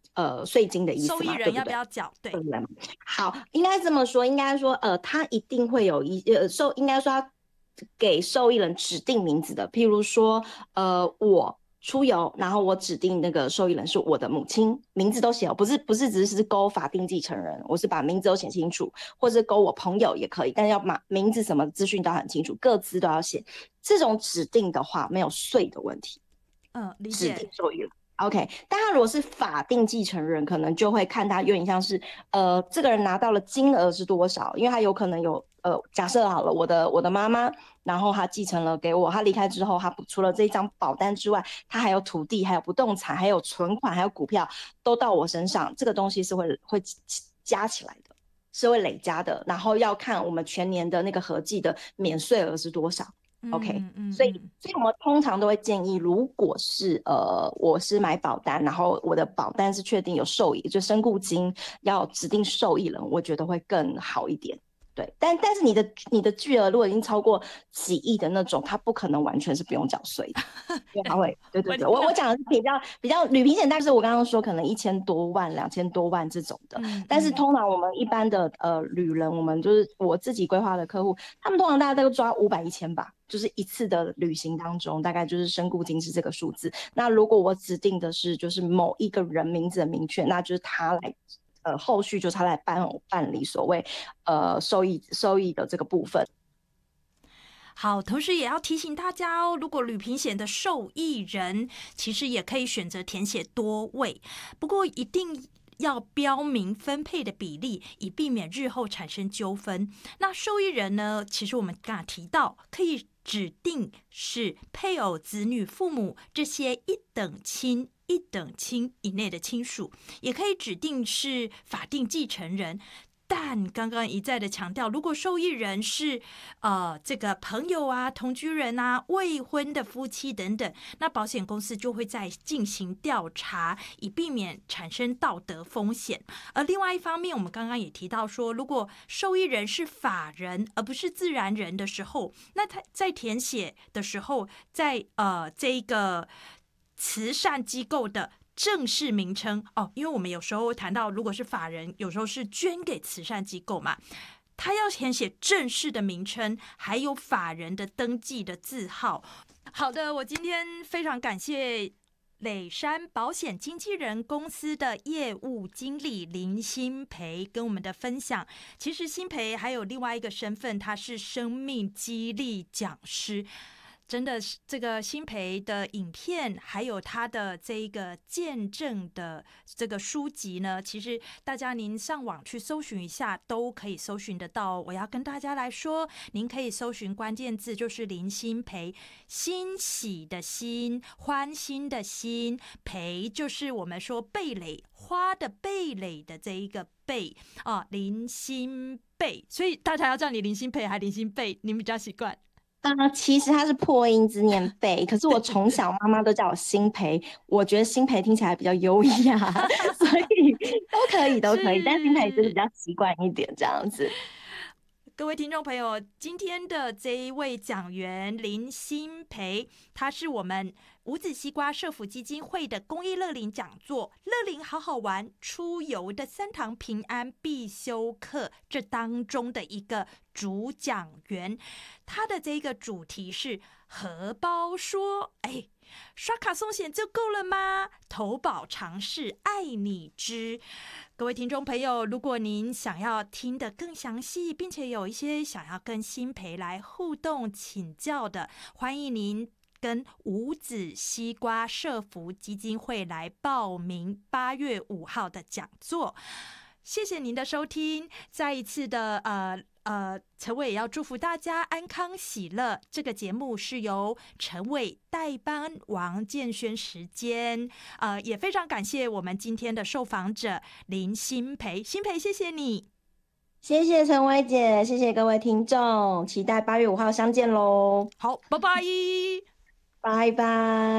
税金的意思嘛， 受益人要不要缴？对， 对。好，应该这么说，应该说，他一定会有应该说他给受益人指定名字的，譬如说，我出游，然后我指定那个受益人是我的母亲，名字都写了，不是只是勾法定继承人，我是把名字都写清楚，或者勾我朋友也可以，但是要把名字什么资讯都很清楚，各自都要写。这种指定的话，没有税的问题。指定理解。 受益人。OK，但他如果是法定继承人，可能就会看他有点像是，这个人拿到了金额是多少，因为他有可能有，假设好了，我的妈妈，然后他继承了给我，他离开之后，他除了这一张保单之外，他还有土地，还有不动产，还有存款，还有股票，都到我身上，这个东西是会加起来的，是会累加的，然后要看我们全年的那个合计的免税额是多少。OK，所以我们通常都会建议，如果是我是买保单，然后我的保单是确定有受益，就身故金要指定受益人，我觉得会更好一点。对，但是你的巨额如果已经超过几亿的那种，它不可能完全是不用缴税的。因为它会，对对对， 我听到， 我讲的是比较旅平险，但是我刚刚说可能1000多万、2000多万这种的，但是通常我们一般的旅人，我们就是我自己规划的客户，他们通常大家都抓500、1000吧，就是一次的旅行当中，大概就是身故金是这个数字。那如果我指定的是就是某一个人名字的明确，那就是他来。后续就是他来办理所谓收益的这个部分。 好，同时也要提醒大家哦，如果旅平险的受益人，其实也可以选择填写多位，不过一定要标明分配的比例，以避免日后产生纠纷。那受益人呢，其实我们刚刚提到，可以指定是配偶、子女、父母这些一等亲。一等亲以内的亲属，也可以指定是法定继承人。但刚刚一再的强调，如果受益人是这个朋友啊、同居人啊、未婚的夫妻等等，那保险公司就会再进行调查，以避免产生道德风险。而另外一方面，我们刚刚也提到说，如果受益人是法人而不是自然人的时候，那他在填写的时候，在这一个慈善机构的正式名称哦，因为我们有时候谈到，如果是法人，有时候是捐给慈善机构嘛，他要填写正式的名称，还有法人的登记的字号。好的，我今天非常感谢磊山保险经纪人公司的业务经理林新培跟我们的分享。其实新培还有另外一个身份，他是生命激励讲师。真的是这个新培的影片，还有他的这一个见证的这个书籍呢，其实大家您上网去搜寻一下，都可以搜寻得到。我要跟大家来说，您可以搜寻关键字就是林新培，欣喜的欣，欢欣的欣，培就是我们说蓓蕾花的蓓蕾的这一个蓓啊，林新蓓，所以大家要叫你林新培还林新蓓，你比较习惯？ 其实它是破音字念贝，可是我从小妈妈都叫我新培，我觉得新培听起来比较优雅，所以都可以，但新培就是比是。 较习惯一点这样子。 各位听众朋友，今天的这一位讲员林新培，他是我们无籽西瓜社福基金会的公益乐龄讲座《乐龄好好玩》出游的3堂平安必修课这当中的一个主讲员。他的这个主题是荷包说，刷卡送险就够了吗？投保常是爱你知。各位听众朋友，如果您想要听得更详细，并且有一些想要跟新培来互动请教的，欢迎您跟无籽西瓜社福基金会来报名8月5号的讲座。谢谢您的收听，再一次的陈伟也要祝福大家安康喜乐。这个节目是由陈伟代班王建轩时间，也非常感谢我们今天的受访者林新培，新培谢谢你。 谢谢陈薇姐，谢谢各位听众，期待8月5号相见喽， 好，拜拜。 拜拜。